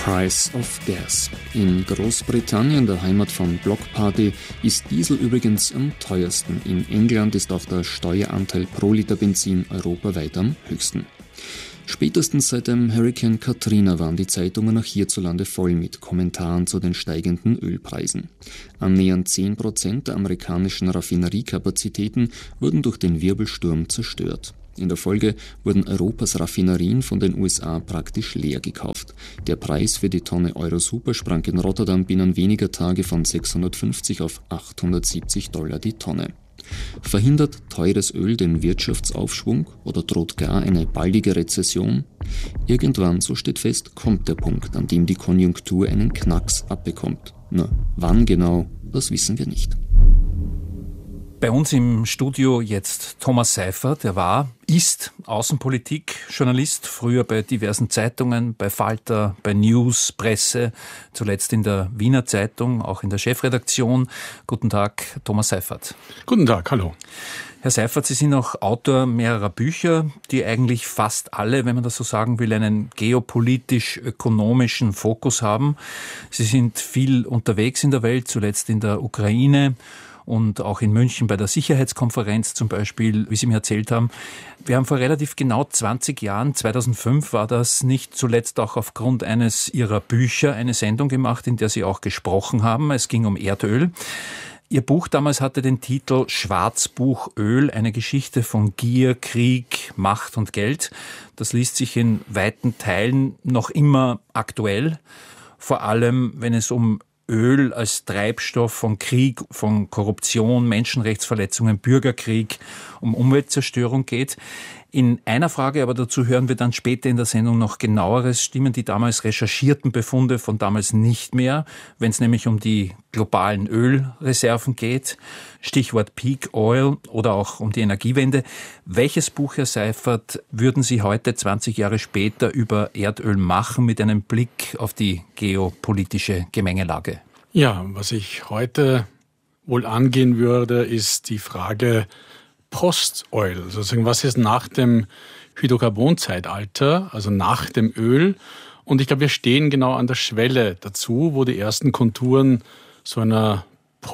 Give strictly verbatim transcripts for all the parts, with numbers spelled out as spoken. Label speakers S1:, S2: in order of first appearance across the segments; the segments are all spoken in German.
S1: Price of Gas. In Großbritannien, der Heimat von Block Party, ist Diesel übrigens am teuersten. In England ist auch der Steueranteil pro Liter Benzin europaweit am höchsten. Spätestens seit dem Hurrikan Katrina waren die Zeitungen auch hierzulande voll mit Kommentaren zu den steigenden Ölpreisen. Annähernd zehn Prozent der amerikanischen Raffineriekapazitäten wurden durch den Wirbelsturm zerstört. In der Folge wurden Europas Raffinerien von den U S A praktisch leer gekauft. Der Preis für die Tonne Euro-Super sprang in Rotterdam binnen weniger Tage von sechshundertfünfzig auf achthundertsiebzig Dollar die Tonne. Verhindert teures Öl den Wirtschaftsaufschwung oder droht gar eine baldige Rezession? Irgendwann, so steht fest, kommt der Punkt, an dem die Konjunktur einen Knacks abbekommt. Nur wann genau, das wissen wir nicht.
S2: Bei uns im Studio jetzt Thomas Seifert, der war, ist Außenpolitik-Journalist, früher bei diversen Zeitungen, bei Falter, bei News, Presse, zuletzt in der Wiener Zeitung, auch in der Chefredaktion. Guten Tag, Thomas Seifert.
S3: Guten Tag, hallo.
S2: Herr Seifert, Sie sind auch Autor mehrerer Bücher, die eigentlich fast alle, wenn man das so sagen will, einen geopolitisch-ökonomischen Fokus haben. Sie sind viel unterwegs in der Welt, zuletzt in der Ukraine und auch in München bei der Sicherheitskonferenz zum Beispiel, wie Sie mir erzählt haben. Wir haben vor relativ genau zwanzig Jahren, zweitausendfünf war das, nicht zuletzt auch aufgrund eines Ihrer Bücher eine Sendung gemacht, in der Sie auch gesprochen haben. Es ging um Erdöl. Ihr Buch damals hatte den Titel Schwarzbuch Öl, eine Geschichte von Gier, Krieg, Macht und Geld. Das liest sich in weiten Teilen noch immer aktuell, vor allem wenn es um Öl als Treibstoff von Krieg, von Korruption, Menschenrechtsverletzungen, Bürgerkrieg, um Umweltzerstörung geht. In einer Frage, aber dazu hören wir dann später in der Sendung noch genaueres, stimmen die damals recherchierten Befunde von damals nicht mehr, wenn es nämlich um die globalen Ölreserven geht, Stichwort Peak Oil oder auch um die Energiewende. Welches Buch, Herr Seifert, würden Sie heute, zwanzig Jahre später, über Erdöl machen, mit einem Blick auf die geopolitische Gemengelage?
S3: Ja, was ich heute wohl angehen würde, ist die Frage Post-Oil, sozusagen was ist nach dem Hydrocarbon-Zeitalter, also nach dem Öl. Und ich glaube, wir stehen genau an der Schwelle dazu, wo die ersten Konturen so einer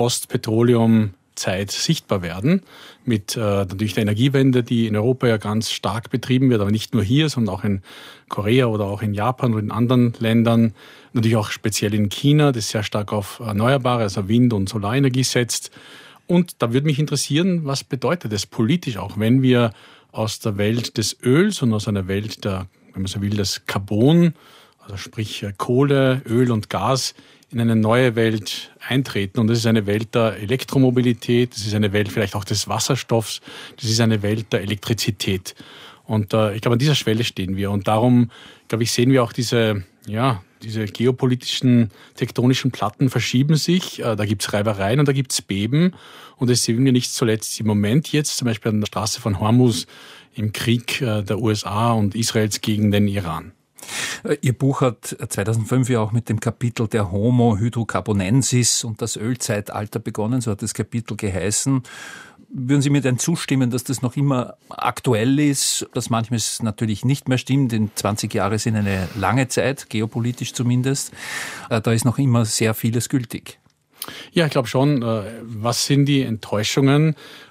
S3: Post-Petroleum-Zeit sichtbar werden. Mit äh, natürlich der Energiewende, die in Europa ja ganz stark betrieben wird, aber nicht nur hier, sondern auch in Korea oder auch in Japan oder in anderen Ländern. Natürlich auch speziell in China, das sehr stark auf Erneuerbare, also Wind- und Solarenergie setzt. Und da würde mich interessieren, was bedeutet das politisch auch, wenn wir aus der Welt des Öls und aus einer Welt der, wenn man so will, des Carbon, also sprich Kohle, Öl und Gas, in eine neue Welt eintreten. Und das ist eine Welt der Elektromobilität, das ist eine Welt vielleicht auch des Wasserstoffs, das ist eine Welt der Elektrizität. Und äh, ich glaube, an dieser Schwelle stehen wir. Und darum, glaube ich, sehen wir auch diese, ja, diese geopolitischen tektonischen Platten verschieben sich. Da gibt's Reibereien und da gibt's Beben. Und das sehen wir nicht zuletzt im Moment jetzt, zum Beispiel an der Straße von Hormuz im Krieg der U S A und Israels gegen den Iran.
S2: Ihr Buch hat zweitausendfünf ja auch mit dem Kapitel der Homo hydrocarbonensis und das Ölzeitalter begonnen, so hat das Kapitel geheißen. Würden Sie mir denn zustimmen, dass das noch immer aktuell ist, dass manchmal es natürlich nicht mehr stimmt, denn zwanzig Jahre sind eine lange Zeit, geopolitisch zumindest, da ist noch immer sehr vieles gültig?
S3: Ja, ich glaube schon. Was sind die Enttäuschungen?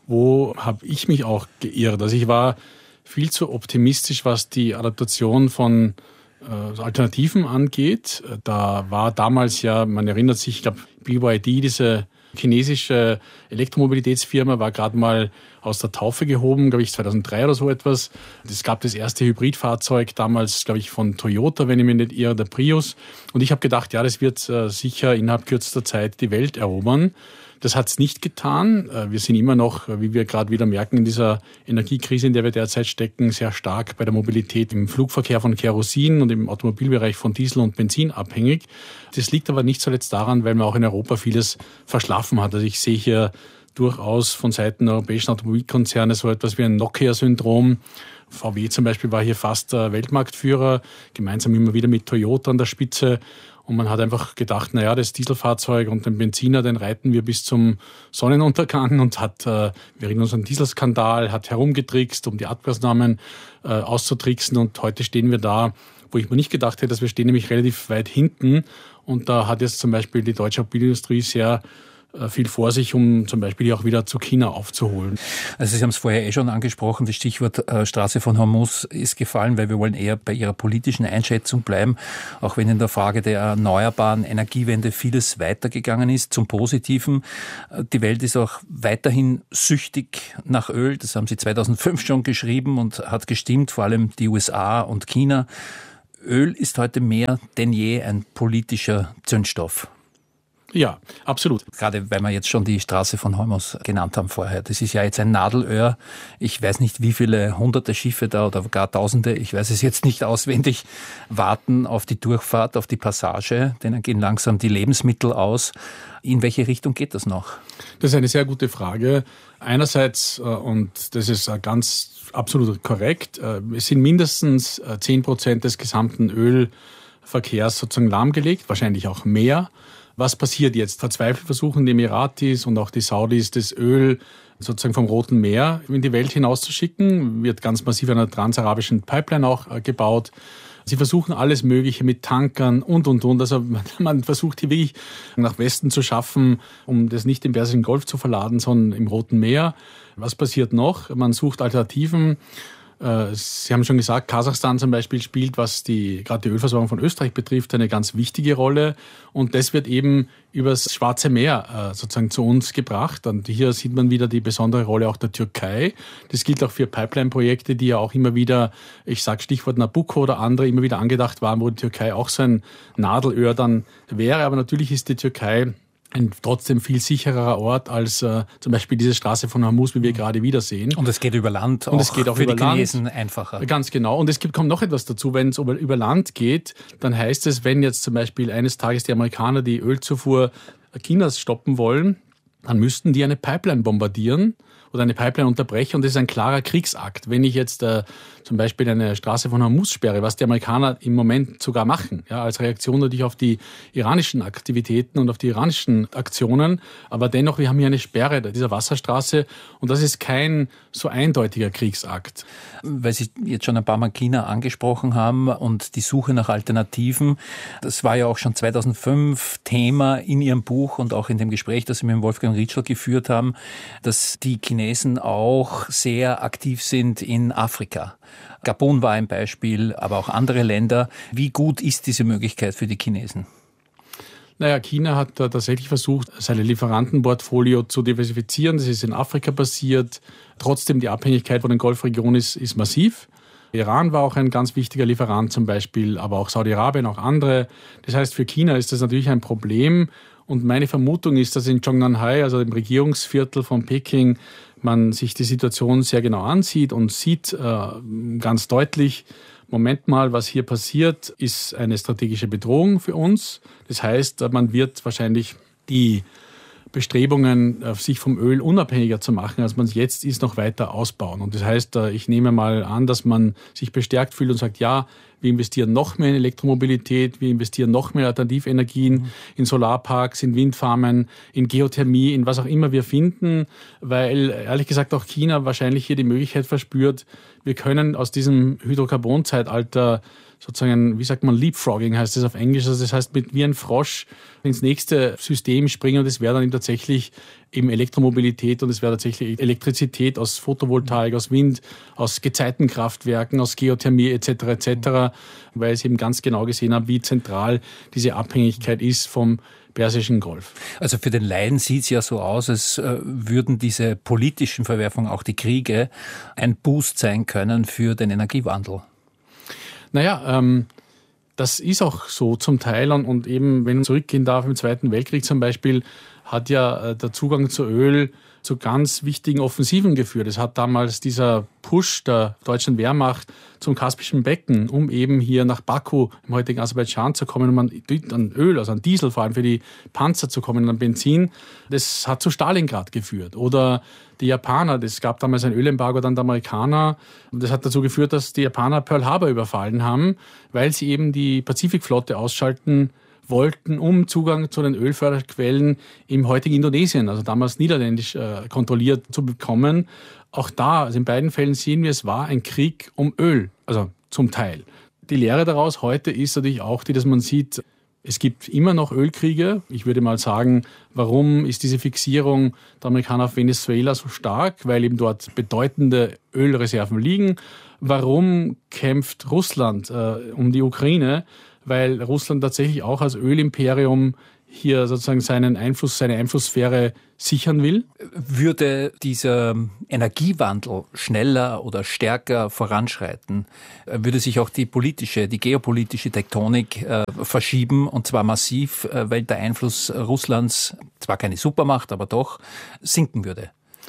S3: Wo habe ich mich auch geirrt? Also ich war viel zu optimistisch, was die Adaptation von äh, Alternativen angeht. Da war damals ja, man erinnert sich, ich glaube, B Y D, diese chinesische Elektromobilitätsfirma, war gerade mal aus der Taufe gehoben, glaube ich zweitausenddrei oder so etwas. Es gab das erste Hybridfahrzeug, damals, glaube ich, von Toyota, wenn ich mich nicht irre, der Prius. Und ich habe gedacht, ja, das wird äh, sicher innerhalb kürzester Zeit die Welt erobern. Das hat es nicht getan. Wir sind immer noch, wie wir gerade wieder merken, in dieser Energiekrise, in der wir derzeit stecken, sehr stark bei der Mobilität im Flugverkehr von Kerosin und im Automobilbereich von Diesel und Benzin abhängig. Das liegt aber nicht zuletzt daran, weil man auch in Europa vieles verschlafen hat. Also ich sehe hier durchaus von Seiten der europäischen Automobilkonzerne so etwas wie ein Nokia-Syndrom. V W zum Beispiel war hier fast der Weltmarktführer, gemeinsam immer wieder mit Toyota an der Spitze. Und man hat einfach gedacht, naja, das Dieselfahrzeug und den Benziner, den reiten wir bis zum Sonnenuntergang und hat, äh, wir erinnern uns an den Dieselskandal, hat herumgetrickst, um die Abgasnormen äh, auszutricksen. Und heute stehen wir da, wo ich mir nicht gedacht hätte, dass wir stehen nämlich relativ weit hinten. Und da hat jetzt zum Beispiel die deutsche Automobilindustrie sehr viel vor sich, um zum Beispiel auch wieder zu China aufzuholen.
S2: Also Sie haben es vorher eh schon angesprochen, das Stichwort äh, Straße von Hormuz ist gefallen, weil wir wollen eher bei Ihrer politischen Einschätzung bleiben, auch wenn in der Frage der erneuerbaren Energiewende vieles weitergegangen ist zum Positiven. Die Welt ist auch weiterhin süchtig nach Öl, das haben Sie zweitausendfünf schon geschrieben und hat gestimmt, vor allem die U S A und China. Öl ist heute mehr denn je ein politischer Zündstoff.
S3: Ja, absolut.
S2: Gerade weil wir jetzt schon die Straße von Hormuz genannt haben vorher. Das ist ja jetzt ein Nadelöhr. Ich weiß nicht, wie viele hunderte Schiffe da oder gar tausende, ich weiß es jetzt nicht auswendig, warten auf die Durchfahrt, auf die Passage. Denen gehen langsam die Lebensmittel aus. In welche Richtung geht das noch?
S3: Das ist eine sehr gute Frage. Einerseits, und das ist ganz absolut korrekt, es sind mindestens zehn Prozent des gesamten Ölverkehrs sozusagen lahmgelegt, wahrscheinlich auch mehr. Was passiert jetzt? Verzweifelt versuchen die Emiratis und auch die Saudis, das Öl sozusagen vom Roten Meer in die Welt hinauszuschicken. Wird ganz massiv an einer transarabischen Pipeline auch gebaut. Sie versuchen alles Mögliche mit Tankern und, und, und. Also man, man versucht hier wirklich nach Westen zu schaffen, um das nicht im Persischen Golf zu verladen, sondern im Roten Meer. Was passiert noch? Man sucht Alternativen. Sie haben schon gesagt, Kasachstan zum Beispiel spielt, was die gerade die Ölversorgung von Österreich betrifft, eine ganz wichtige Rolle. Und das wird eben übers Schwarze Meer sozusagen zu uns gebracht. Und hier sieht man wieder die besondere Rolle auch der Türkei. Das gilt auch für Pipeline-Projekte, die ja auch immer wieder, ich sage Stichwort Nabucco oder andere, immer wieder angedacht waren, wo die Türkei auch so ein Nadelöhr dann wäre. Aber natürlich ist die Türkei ein trotzdem viel sicherer Ort als äh, zum Beispiel diese Straße von Hormuz, wie wir gerade wieder sehen.
S2: Und es geht über Land,
S3: und es geht auch
S2: für
S3: über
S2: die Chinesen Land. Einfacher.
S3: Ganz genau. Und es gibt, kommt noch etwas dazu. Wenn es über, über Land geht, dann heißt es, wenn jetzt zum Beispiel eines Tages die Amerikaner die Ölzufuhr Chinas stoppen wollen, dann müssten die eine Pipeline bombardieren oder eine Pipeline unterbrechen. Und das ist ein klarer Kriegsakt. Wenn ich jetzt äh, zum Beispiel eine Straße von Hormuz sperre, was die Amerikaner im Moment sogar machen, ja, als Reaktion natürlich auf die iranischen Aktivitäten und auf die iranischen Aktionen. Aber dennoch, wir haben hier eine Sperre dieser Wasserstraße und das ist kein so eindeutiger Kriegsakt.
S2: Weil Sie jetzt schon ein paar Mal China angesprochen haben und die Suche nach Alternativen, das war ja auch schon zweitausendfünf Thema in Ihrem Buch und auch in dem Gespräch, das Sie mit Wolfgang Ritschl geführt haben, dass die Chinesen auch sehr aktiv sind in Afrika. Gabun war ein Beispiel, aber auch andere Länder. Wie gut ist diese Möglichkeit für die Chinesen?
S3: Naja, China hat da tatsächlich versucht, seine Lieferantenportfolio zu diversifizieren. Das ist in Afrika passiert. Trotzdem, die Abhängigkeit von den Golfregionen ist, ist massiv. Iran war auch ein ganz wichtiger Lieferant zum Beispiel, aber auch Saudi-Arabien, auch andere. Das heißt, für China ist das natürlich ein Problem. Und meine Vermutung ist, dass in Zhongnanhai, also im Regierungsviertel von Peking, man sich die Situation sehr genau ansieht und sieht äh, ganz deutlich, Moment mal, was hier passiert, ist eine strategische Bedrohung für uns. Das heißt, man wird wahrscheinlich die Bestrebungen, sich vom Öl unabhängiger zu machen, als man es jetzt ist, noch weiter ausbauen. Und das heißt, ich nehme mal an, dass man sich bestärkt fühlt und sagt, ja, wir investieren noch mehr in Elektromobilität, wir investieren noch mehr in Alternativenergien, mhm. in Solarparks, in Windfarmen, in Geothermie, in was auch immer wir finden, weil ehrlich gesagt auch China wahrscheinlich hier die Möglichkeit verspürt, wir können aus diesem Hydrocarbon-Zeitalter sozusagen, wie sagt man, Leapfrogging heißt das auf Englisch, also das heißt mit wie ein Frosch ins nächste System springen und das wäre dann eben tatsächlich eben Elektromobilität und es wäre tatsächlich Elektrizität aus Photovoltaik, aus Wind, aus Gezeitenkraftwerken, aus Geothermie et cetera et cetera, weil ich eben ganz genau gesehen habe, wie zentral diese Abhängigkeit ist vom Persischen Golf.
S2: Also für den Laien sieht es ja so aus, als äh, würden diese politischen Verwerfungen, auch die Kriege, ein Boost sein können für den Energiewandel.
S3: Naja, ähm, das ist auch so zum Teil und, und eben, wenn man zurückgehen darf, im Zweiten Weltkrieg zum Beispiel, hat ja äh, der Zugang zu Öl zu ganz wichtigen Offensiven geführt. Es hat damals dieser Push der deutschen Wehrmacht zum Kaspischen Becken, um eben hier nach Baku im heutigen Aserbaidschan zu kommen, um an, an Öl, also an Diesel vor allem für die Panzer zu kommen, an Benzin. Das hat zu Stalingrad geführt. Oder die Japaner, es gab damals ein Ölembargo dann der Amerikaner. Das hat dazu geführt, dass die Japaner Pearl Harbor überfallen haben, weil sie eben die Pazifikflotte ausschalten wollten, um Zugang zu den Ölförderquellen im heutigen Indonesien, also damals niederländisch äh, kontrolliert, zu bekommen. Auch da, also in beiden Fällen sehen wir, es war ein Krieg um Öl, also zum Teil. Die Lehre daraus heute ist natürlich auch die, dass man sieht, es gibt immer noch Ölkriege. Ich würde mal sagen, warum ist diese Fixierung der Amerikaner auf Venezuela so stark? Weil eben dort bedeutende Ölreserven liegen. Warum kämpft Russland äh, um die Ukraine? Weil Russland tatsächlich auch als Ölimperium hier sozusagen seinen Einfluss, seine Einflusssphäre sichern will.
S2: Würde dieser Energiewandel schneller oder stärker voranschreiten, würde sich auch die politische, die geopolitische Tektonik äh, verschieben, und zwar massiv, äh, weil der Einfluss Russlands, zwar keine Supermacht, aber doch, sinken würde.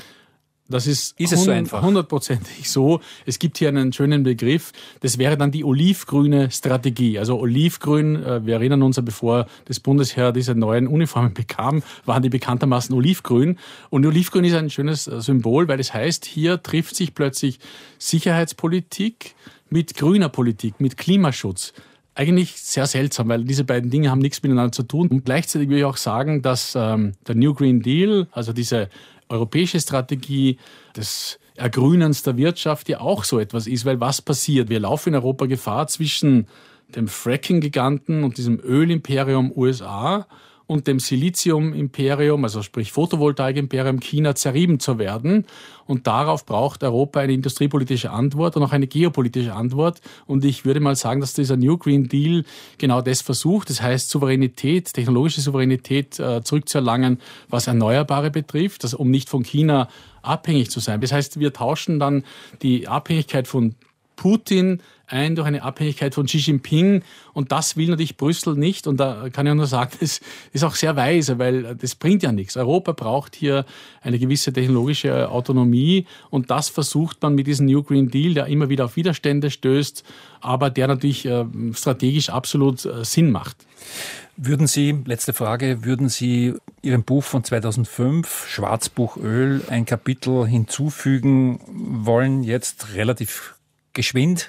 S3: Das ist,
S2: ist es so einfach?
S3: Hundertprozentig so. Es gibt hier einen schönen Begriff. Das wäre dann die olivgrüne Strategie. Also olivgrün, wir erinnern uns, bevor das Bundesheer diese neuen Uniformen bekam, waren die bekanntermaßen olivgrün. Und olivgrün ist ein schönes Symbol, weil es heißt, hier trifft sich plötzlich Sicherheitspolitik mit grüner Politik, mit Klimaschutz. Eigentlich sehr seltsam, weil diese beiden Dinge haben nichts miteinander zu tun. Und gleichzeitig will ich auch sagen, dass ähm, der New Green Deal, also diese europäische Strategie des Ergrünens der Wirtschaft ja auch so etwas ist, weil was passiert? Wir laufen in Europa Gefahr, zwischen dem Fracking-Giganten und diesem Ölimperium U S A und dem Silizium-Imperium, also sprich Photovoltaik-Imperium China, zerrieben zu werden. Und darauf braucht Europa eine industriepolitische Antwort und auch eine geopolitische Antwort. Und ich würde mal sagen, dass dieser New Green Deal genau das versucht. Das heißt, Souveränität, technologische Souveränität äh, zurückzuerlangen, was Erneuerbare betrifft, also um nicht von China abhängig zu sein. Das heißt, wir tauschen dann die Abhängigkeit von Putin ein durch eine Abhängigkeit von Xi Jinping, und das will natürlich Brüssel nicht, und da kann ich nur sagen, das ist auch sehr weise, weil das bringt ja nichts. Europa braucht hier eine gewisse technologische Autonomie, und das versucht man mit diesem New Green Deal, der immer wieder auf Widerstände stößt, aber der natürlich strategisch absolut Sinn macht.
S2: Würden Sie, letzte Frage, würden Sie Ihrem Buch von zweitausendfünf, Schwarzbuch Öl, ein Kapitel hinzufügen wollen, jetzt relativ geschwind?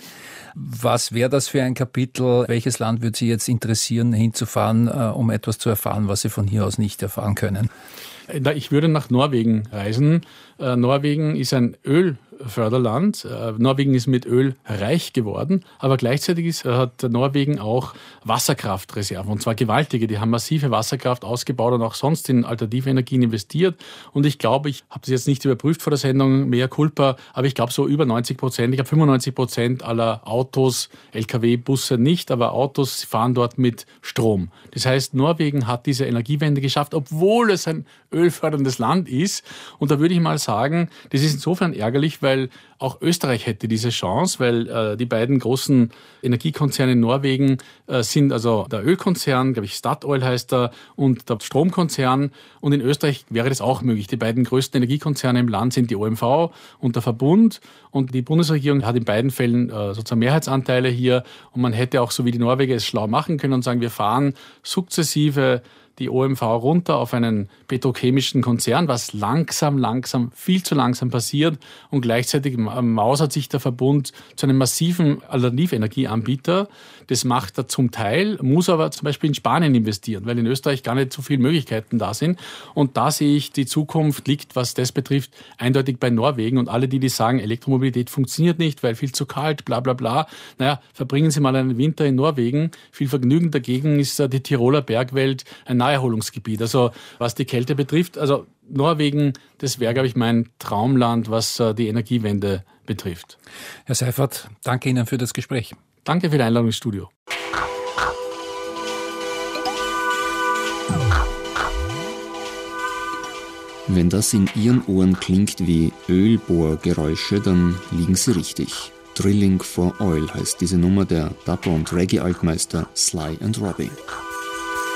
S2: Was wäre das für ein Kapitel? Welches Land würde Sie jetzt interessieren, hinzufahren, äh, um etwas zu erfahren, was Sie von hier aus nicht erfahren können?
S3: Ich würde nach Norwegen reisen. Äh, Norwegen ist ein Ölförderland. Äh, Norwegen ist mit Öl reich geworden, aber gleichzeitig ist, äh, hat Norwegen auch Wasserkraftreserven, und zwar gewaltige. Die haben massive Wasserkraft ausgebaut und auch sonst in alternative Energien investiert. Und ich glaube, ich habe das jetzt nicht überprüft vor der Sendung, mea culpa, aber ich glaube so über neunzig Prozent, ich glaube fünfundneunzig Prozent aller Autos, L K W, Busse nicht, aber Autos fahren dort mit Strom. Das heißt, Norwegen hat diese Energiewende geschafft, obwohl es ein ölförderndes Land ist. Und da würde ich mal sagen, das ist insofern ärgerlich, weil auch Österreich hätte diese Chance, weil äh, die beiden großen Energiekonzerne in Norwegen äh, sind also der Ölkonzern, glaube ich Statoil heißt er, und der Stromkonzern. Und in Österreich wäre das auch möglich. Die beiden größten Energiekonzerne im Land sind die O M V und der Verbund. Und die Bundesregierung hat in beiden Fällen äh, sozusagen Mehrheitsanteile hier. Und man hätte auch, so wie die Norweger es schlau machen können, und sagen, wir fahren sukzessive die O M V runter auf einen petrochemischen Konzern, was langsam, langsam, viel zu langsam passiert, und gleichzeitig mausert sich der Verbund zu einem massiven Alternativenergieanbieter. Das macht er zum Teil, muss aber zum Beispiel in Spanien investieren, weil in Österreich gar nicht so viele Möglichkeiten da sind. Und da sehe ich, die Zukunft liegt, was das betrifft, eindeutig bei Norwegen. Und alle, die, die sagen, Elektromobilität funktioniert nicht, weil viel zu kalt, bla bla bla, naja, verbringen Sie mal einen Winter in Norwegen. Viel Vergnügen. Dagegen ist die Tiroler Bergwelt ein Naherholungsgebiet. Also was die Kälte betrifft, also Norwegen, das wäre, glaube ich, mein Traumland, was die Energiewende betrifft.
S2: Herr Seifert, danke Ihnen für das Gespräch.
S3: Danke für die Einladung ins Studio.
S1: Wenn das in Ihren Ohren klingt wie Ölbohrgeräusche, dann liegen Sie richtig. Drilling for Oil heißt diese Nummer der Dub- und Reggae-Altmeister Sly and Robbie.